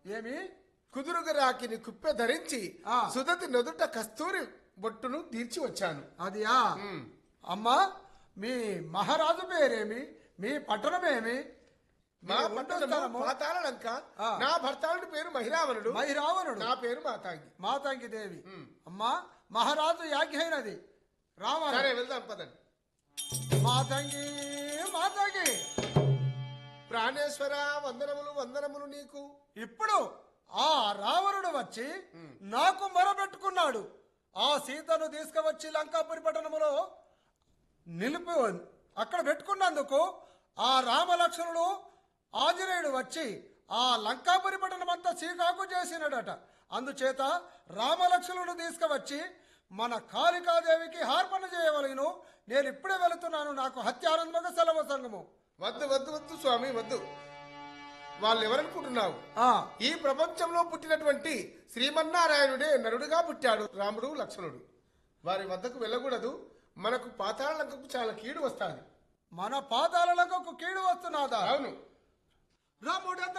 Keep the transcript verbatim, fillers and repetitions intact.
ఏమి కుదురుగా రాకిని కుప్పె ధరించి ఆ. సుదతి నొదుట కస్తూరి బొట్టును తీర్చి వచ్చాను. అదియా ఉమ్. అమ్మా మీ మహారాజు పేరేమి, మీ పట్టణమేమి, మా మీ పట్టణము స్థలము? పాతాళ లంక. ఆ. నా భర్తాళుడి పేరు మహిరావణుడు, మహిరావణుడు, నా పేరు మాతాంగి. మాతంగి దేవి. ఉమ్. అమ్మా మహారాజు యాజ్ఞ అయినది రావాలి. సరే వెళ్దాం పదండి. మాతంగి మాతంగి ప్రాణేశ్వర వందనములు వందనములు నీకు. ఇప్పుడు ఆ రావణుడు వచ్చి నాకు మొరబెట్టుకున్నాడు. ఆ సీతను తీసుకువచ్చి లంకాపురి పట్టణములో నిలిపి అక్కడ పెట్టుకున్నందుకు ఆ రామలక్ష్మణుడు ఆంజనేయుడు వచ్చి ఆ లంకాపురి పట్టణం అంతా సీకాకు చేసినాడట. అందుచేత రామలక్ష్మణుడు తీసుకువచ్చి మన కాళికాదేవికి హార్పణ చేయవలను. నేను ఇప్పుడే వెళుతున్నాను. నాకు హత్యారంభక సెలవు సంగము. వద్దు వద్దు వద్దు స్వామి వద్దు. వాళ్ళు ఎవరనుకుంటున్నావు? ఆ ఈ ప్రపంచంలో పుట్టినటువంటి శ్రీమన్నారాయణుడే నరుడుగా పుట్టాడు రాముడు లక్ష్మణుడు. వారి వద్దకు వెళ్ళకూడదు. మనకు పాతాళ లంకకు చాలా కీడు వస్తాది. మన పాదాలకు కీడు వస్తున్నదా? అవును. రాముడు